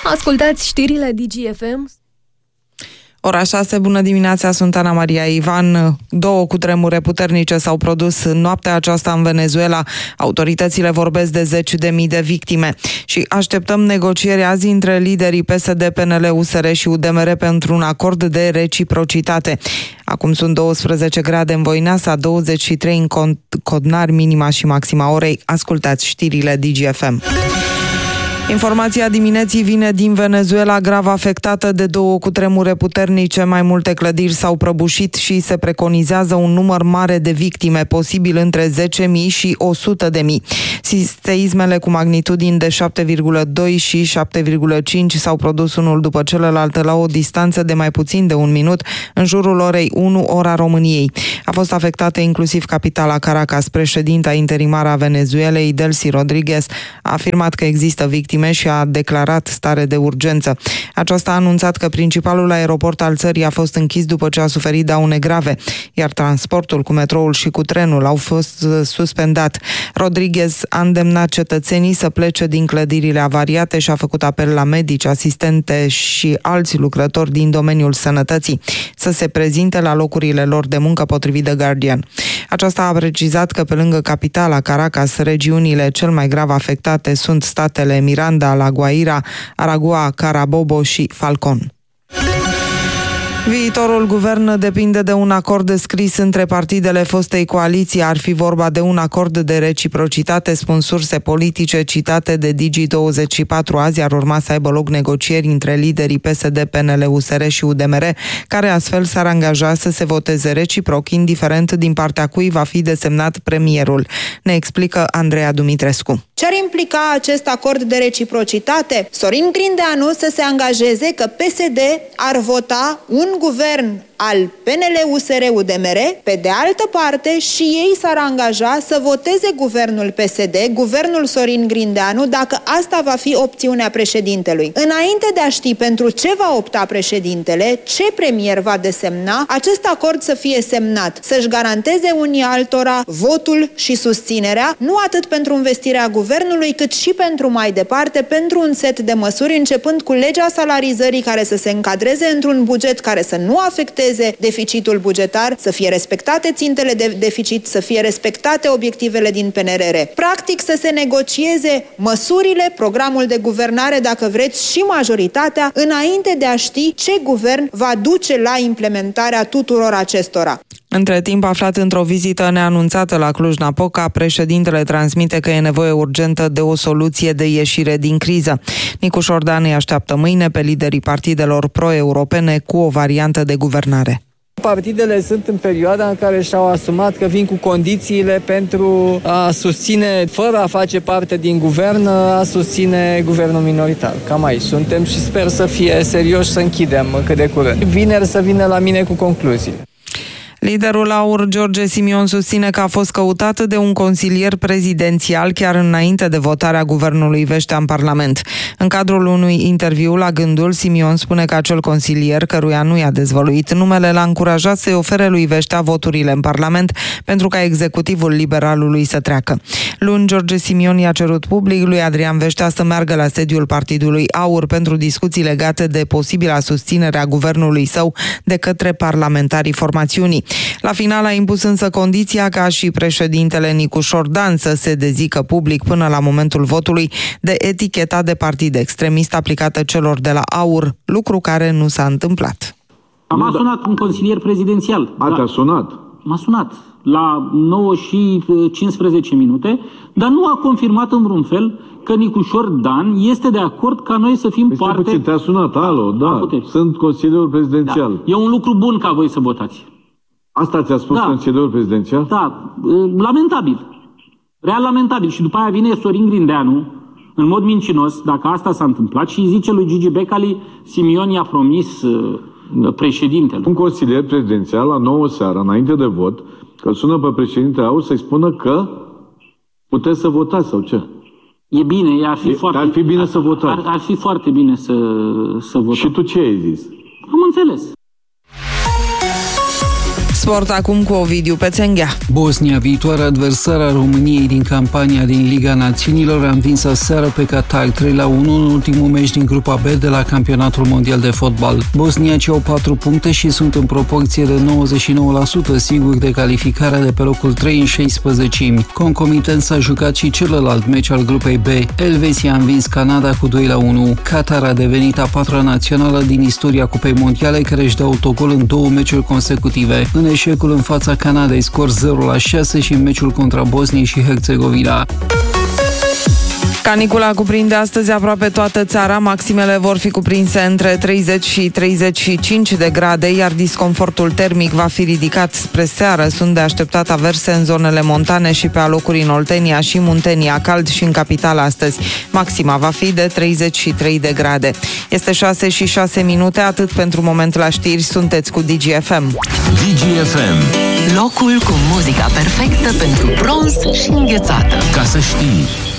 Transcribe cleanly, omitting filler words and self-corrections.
Ascultați știrile DGFM. Ora 6, bună dimineața, sunt Ana Maria Ivan. 2 cutremure puternice s-au produs în noaptea aceasta în Venezuela. Autoritățile vorbesc de 10.000 de victime. Și așteptăm negocieri azi între liderii PSD, PNL, USR și UDMR pentru un acord de reciprocitate. Acum sunt 12 grade în Voineasa, 23 în Codnari, minima și maxima orei. Ascultați știrile DGFM. Informația dimineții vine din Venezuela, grav afectată de 2 cutremure puternice. Mai multe clădiri s-au prăbușit și se preconizează un număr mare de victime, posibil între 10.000 și 100.000. Seismele cu magnitudini de 7,2 și 7,5 s-au produs unul după celălalt la o distanță de mai puțin de un minut, în jurul orei 1, ora României. A fost afectată inclusiv capitala Caracas. Președinta interimară a Venezuelei, Delcy Rodriguez, a afirmat că există victime și a declarat stare de urgență. Aceasta a anunțat că principalul aeroport al țării a fost închis după ce a suferit daune grave, iar transportul cu metroul și cu trenul au fost suspendat. Rodriguez a îndemnat cetățenii să plece din clădirile avariate și a făcut apel la medici, asistente și alți lucrători din domeniul sănătății să se prezinte la locurile lor de muncă, potrivit The Guardian. Aceasta a precizat că pe lângă capitala Caracas, regiunile cel mai grav afectate sunt statele Miranda, La Guaira, Aragua, Carabobo și Falcon. Viitorul guvern depinde de un acord scris între partidele fostei coaliții. Ar fi vorba de un acord de reciprocitate, spun surse politice citate de Digi24. Azi ar urma să aibă loc negocieri între liderii PSD, PNL, USR și UDMR, care astfel s-ar angaja să se voteze reciproc, indiferent din partea cui va fi desemnat premierul. Ne explică Andreea Dumitrescu. Ce ar implica acest acord de reciprocitate? Sorin Grindeanu să se angajeze că PSD ar vota un guvern al PNL-USR-UDMR, pe de altă parte și ei s-ar angaja să voteze guvernul PSD, guvernul Sorin Grindeanu, dacă asta va fi opțiunea președintelui. Înainte de a ști pentru ce va opta președintele, ce premier va desemna, acest acord să fie semnat, să-și garanteze unii altora votul și susținerea, nu atât pentru învestirea guvernului, cât și pentru mai departe, pentru un set de măsuri, începând cu legea salarizării care să se încadreze într-un buget care să nu afecteze deficitul bugetar, să fie respectate țintele de deficit, să fie respectate obiectivele din PNRR. Practic să se negocieze măsurile, programul de guvernare, dacă vreți, și majoritatea, înainte de a ști ce guvern va duce la implementarea tuturor acestora. Între timp, aflat într-o vizită neanunțată la Cluj-Napoca, președintele transmite că e nevoie urgentă de o soluție de ieșire din criză. Nicu Șordan îi așteaptă mâine pe liderii partidelor pro-europene cu o variantă de guvernare. Partidele sunt în perioada în care și-au asumat că vin cu condițiile pentru a susține, fără a face parte din guvern, a susține guvernul minoritar. Cam aici suntem și sper să fie serioși, să închidem cât de curând. Vineri să vină la mine cu concluzii. Liderul AUR, George Simion, susține că a fost căutat de un consilier prezidențial chiar înainte de votarea guvernului Vestea în Parlament. În cadrul unui interviu la Gândul, Simion spune că acel consilier, căruia nu i-a dezvăluit numele, l-a încurajat să-i ofere lui Vestea voturile în Parlament pentru ca executivul liberalului să treacă. Luni, George Simion i-a cerut public lui Adrian Vestea să meargă la sediul partidului AUR pentru discuții legate de posibila susținere a guvernului său de către parlamentarii formațiunii. La final a impus însă condiția ca și președintele Nicu Șordan să se dezică public până la momentul votului de eticheta de partid extremist aplicată celor de la AUR, lucru care nu s-a întâmplat. M-a sunat un consilier prezidențial. Te-a sunat? M-a sunat la 9 și 15 minute, dar nu a confirmat în vreun fel că Nicu Șordan este de acord ca noi să fim parte... Puțin, te-a sunat, alo, da, sunt consilierul prezidențial. Da. E un lucru bun ca voi să votați. Asta ți-a spus consilierul prezidențial? Da, lamentabil. Real lamentabil. Și după aia vine Sorin Grindeanu, în mod mincinos, dacă asta s-a întâmplat, și zice lui Gigi Becali, Simion i-a promis președintele. Un consilier prezidențial la 9 seara, înainte de vot, că sună pe președintele AUR să-i spună că puteți să votați sau ce? E bine, ar fi foarte... Ar fi bine să votați. Ar fi foarte bine să votați. Și tu ce ai zis? Am înțeles. Sport acum cu Ovidiu Pețenghea. Bosnia, viitoarea adversară a României din campania din Liga Națiunilor, a învins aseară pe Qatar 3-1 în ultimul meci din grupa B de la Campionatul Mondial de Fotbal. Bosniacii au 4 puncte și sunt în proporție de 99% siguri de calificarea de pe locul 3 în 16. Concomitent s-a jucat și celălalt meci al grupei B. Elveția a învins Canada cu 2-1. Qatar a devenit a 4-a națională din istoria Cupei Mondiale care își dă autogol în 2 meciuri consecutive. În eșecul în fața Canadei, scor 0-6 și în meciul contra Bosniei și Herțegovina. Canicula cuprinde astăzi aproape toată țara, maximele vor fi cuprinse între 30 și 35 de grade, iar disconfortul termic va fi ridicat spre seară. Sunt de așteptat averse în zonele montane și pe alocuri în Oltenia și Muntenia, cald și în capitală astăzi. Maxima va fi de 33 de grade. Este 6:06, atât pentru moment la știri, sunteți cu DGFM. DGFM. Locul cu muzica perfectă pentru bronz și înghețată. Ca să știi.